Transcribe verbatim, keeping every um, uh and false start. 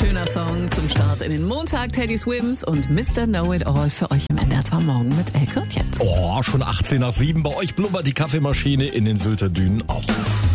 schöner Song zum Start in den Montag. Teddy Swims und Mister Know-It-All für euch im N D R zwei Morgen mit Elke und Jens. Oh, schon achtzehn nach sieben. Bei euch blubbert die Kaffeemaschine, in den Sylter Dünen auch.